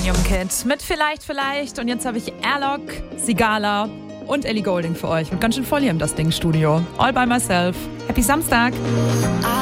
Millennium Kid mit Vielleicht. Und jetzt habe ich Alok, Sigala und Ellie Goulding für euch. Mit ganz schön voll hier im Das Ding Studio. All by myself. Happy Samstag.